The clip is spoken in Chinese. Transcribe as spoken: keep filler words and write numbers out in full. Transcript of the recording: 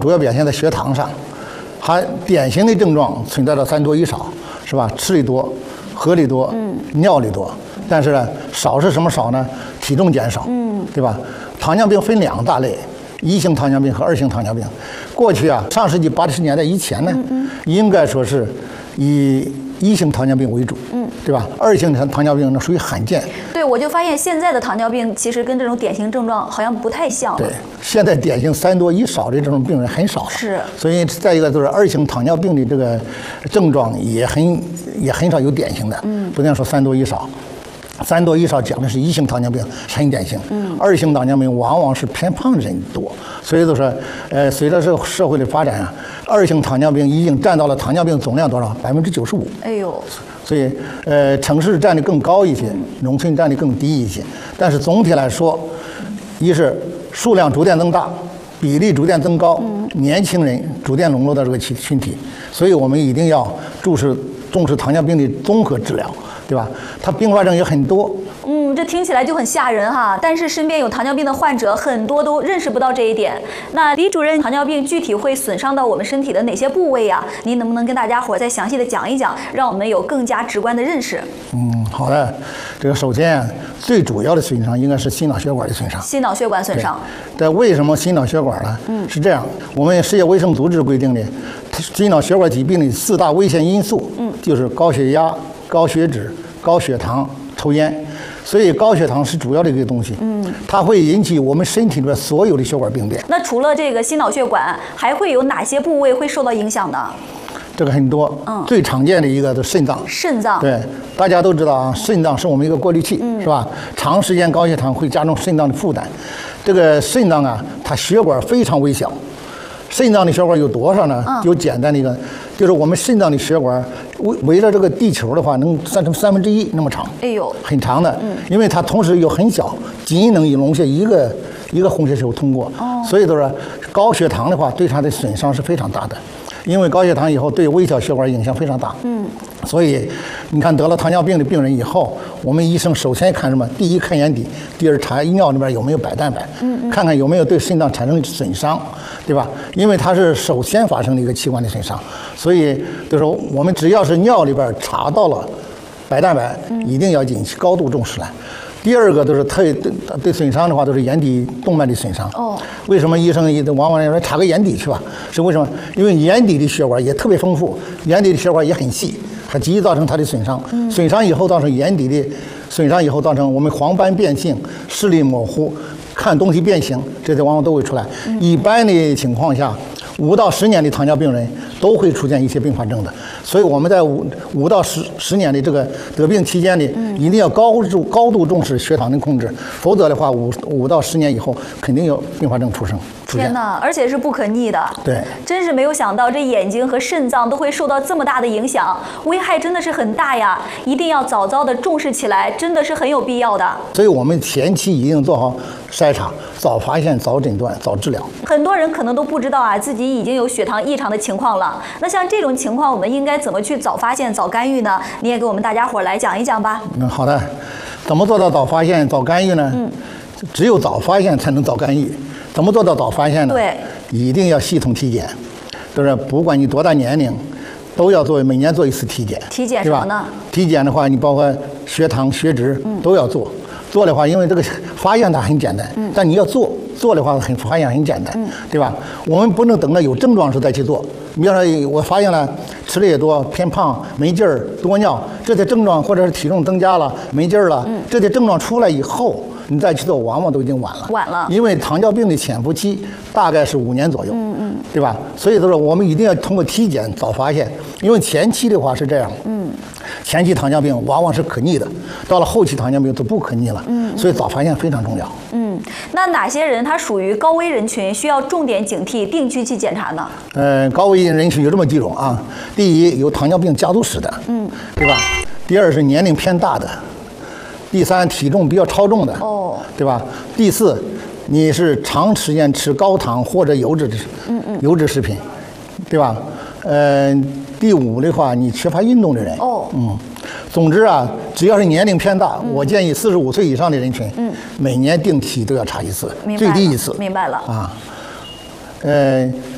主要表现在血糖上，还典型的症状存在着三多一少，是吧？吃的多，喝的多，嗯，尿的多。但是呢，少是什么少呢？体重减少，嗯，对吧？糖尿病分两大类。一型糖尿病和二型糖尿病，过去啊，上世纪八十年代以前呢，嗯嗯应该说是以一型糖尿病为主，嗯，对吧？二型糖糖尿病呢属于罕见。 对，我就发现现在的糖尿病其实跟这种典型症状好像不太像。 对，现在典型三多一少的这种病人很少了。 是。 所以再一个就是二型糖尿病的这个症状也很也很少有典型的，嗯，不能说三多一少。三多一少讲的是一型糖尿病是很典型，嗯，二型糖尿病往往是偏胖的人多，所以就说，呃，随着这个社会的发展啊，二型糖尿病已经占到了糖尿病总量多少百分之九十五， 哎呦， 所以呃，城市占的更高一些，农村占的更低一些，但是总体来说，一是数量逐渐增大，比例逐渐增高，嗯、年轻人逐渐笼络到这个群群体，所以我们一定要注视重视糖尿病的综合治疗。对吧？它并发症也很多。 嗯，这听起来就很吓人哈。但是身边有糖尿病的患者，很多都认识不到这一点。那李主任，糖尿病具体会损伤到我们身体的哪些部位呀？您能不能跟大家伙再详细的讲一讲，让我们有更加直观的认识？ 嗯，好的。这个首先最主要的损伤应该是心脑血管的损伤。 心脑血管损伤。 但为什么心脑血管呢？嗯，是这样，我们世界卫生组织规定的，心脑血管疾病的四大危险因素，嗯，就是高血压、高血脂、高血糖、抽烟，所以高血糖是主要的一个东西，嗯，它会引起我们身体里面所有的血管病变。 那除了这个心脑血管，还会有哪些部位会受到影响呢？ 这个很多，嗯，最常见的一个就是肾脏。 肾脏， 对，大家都知道啊，肾脏是我们一个过滤器，嗯、是吧？长时间高血糖会加重肾脏的负担。这个肾脏啊，它血管非常微小。肾脏的血管有多少呢？嗯、有简单的一个，就是我们肾脏的血管围围着这个地球的话，能算成三分之一那么长。 哎呦， 很长的。嗯，因为它同时又很小，仅能容下一个一个红血球通过。哦，所以就是高血糖的话，对它的损伤是非常大的。因为高血糖以后对微小血管影响非常大。嗯，所以你看得了糖尿病的病人以后，我们医生首先看什么？第一看眼底，第二查尿里边有没有白蛋白，嗯嗯，看看有没有对肾脏产生损伤，对吧？因为它是首先发生的一个器官的损伤，所以就是说我们只要是尿里边查到了白蛋白，一定要引起高度重视来。第二个就是特对对损伤的话，都是眼底动脉的损伤。哦，为什么医生也往往说查个眼底去吧？是为什么？因为眼底的血管也特别丰富，眼底的血管也很细，它极易造成它的损伤。嗯，损伤以后造成眼底的损伤以后造成我们黄斑变性、视力模糊、看东西变形，这些往往都会出来。嗯、一般的情况下，五到十年的糖尿病人都会出现一些并发症的，所以我们在五五到十十年的这个得病期间里，一定要高度高度重视血糖的控制，否则的话，五五到十年以后肯定有并发症出生出现。 天哪，而且是不可逆的。 对， 真是没有想到这眼睛和肾脏都会受到这么大的影响，危害真的是很大呀！一定要早早的重视起来，真的是很有必要的。 所以我们前期一定做好筛查，早发现、早诊断、早治疗。 很多人可能都不知道啊，自己已经有血糖异常的情况了。那像这种情况，我们应该怎么去早发现、早干预呢？你也给我们大家伙来讲一讲吧。 嗯，好的。怎么做到早发现、早干预呢？嗯，只有早发现才能早干预。怎么做到早发现呢？ 对， 一定要系统体检，就是不管你多大年龄，都要做每年做一次体检。 体检什么呢？ 体检的话，你包括血糖、血脂都要做。嗯，做的话，因为这个发现它很简单，嗯，但你要做做的话，很发现很简单，嗯，对吧？我们不能等到有症状时候再去做。你比方说，我发现了吃的也多，偏胖、没劲儿、多尿，这些症状或者是体重增加了、没劲儿了，嗯，这些症状出来以后，你再去做，往往都已经晚了。 晚了， 因为糖尿病的潜伏期大概是五年左右，嗯嗯，对吧？所以说，我们一定要通过体检早发现，因为前期的话是这样，嗯，前期糖尿病往往是可逆的，到了后期糖尿病就不可逆了，嗯，所以早发现非常重要。 嗯，那哪些人他属于高危人群，需要重点警惕，定期去检查呢？ 呃，高危人群有这么几种啊，第一有糖尿病家族史的，嗯，对吧？第二是年龄偏大的。第三，体重比较超重的，哦，对吧？第四，你是长时间吃高糖或者油脂的，嗯嗯，油脂食品，对吧？呃，第五的话，你缺乏运动的人，哦，嗯，总之啊，只要是年龄偏大，嗯、我建议四十五岁以上的人群，嗯，每年定期都要查一次，最低一次。 明白了啊。 呃，